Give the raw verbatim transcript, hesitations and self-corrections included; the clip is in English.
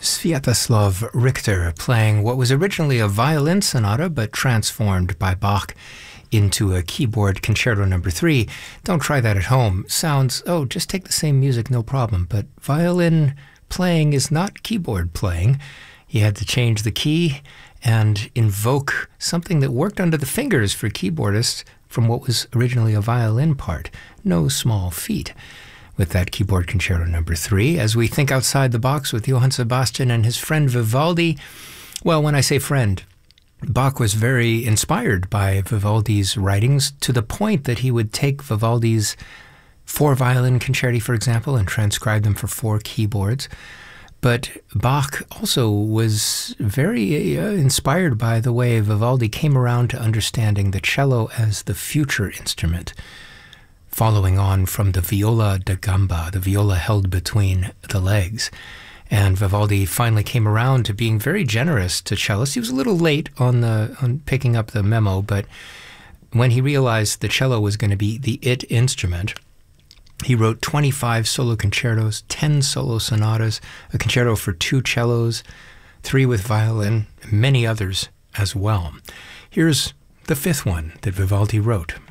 Sviatoslav Richter playing what was originally a violin sonata but transformed by Bach into a keyboard concerto number three. Don't try that at home. Sounds, oh, just take the same music, no problem. But violin playing is not keyboard playing. He had to change the key and invoke something that worked under the fingers for keyboardists from what was originally a violin part. No small feat with that keyboard concerto number three. As we think outside the box with Johann Sebastian and his friend Vivaldi, well, when I say friend, Bach was very inspired by Vivaldi's writings to the point that he would take Vivaldi's four violin concerti, for example, and transcribe them for four keyboards. But Bach also was very uh, inspired by the way Vivaldi came around to understanding the cello as the future instrument, following on from the viola da gamba, the viola held between the legs. And Vivaldi finally came around to being very generous to cellists. He was a little late on the on picking up the memo, but when he realized the cello was going to be the it instrument, he wrote twenty-five solo concertos, ten solo sonatas, a concerto for two cellos, three with violin, and many others as well. Here's the fifth one that Vivaldi wrote.